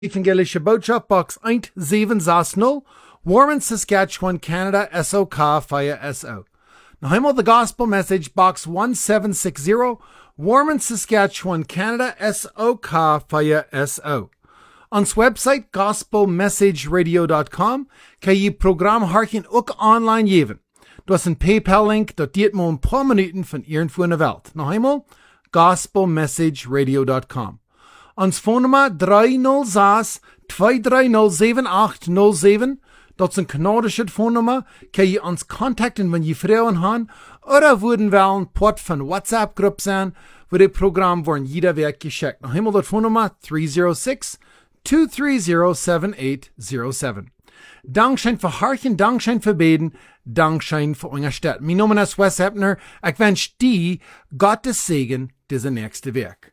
Evangelische Boodschap, Box 1760, Warren, Saskatchewan, Canada, SOK, via SO. Noch einmal the Gospel Message, Box 1760, Warren, Saskatchewan, Canada, SOK, via SO. Ons website, gospelmessageradio.com, kan je program harken ook online geven. Du hast een PayPal-link, dat deed me een paar minuten van irgendwo in de wereld. Nog eenmaal, gospelmessageradio.com. Ons phonenummer 306-230-7807. Dat is een kanadische phonenummer. Kan je ons contacten wanneer je vragen hebben. Oder worden wel een pot van WhatsApp-groep zijn, waar dit programma wordt jeder week geschickt. Nog eenmaal dat phonenummer 306-230-7807. Dankschein für Harchen, Dankschein für Beten, Dankschein für euer Stadt. Mein Name ist Wes Heppner. Ich wünsche dir Gottes Segen diese nächste Werk.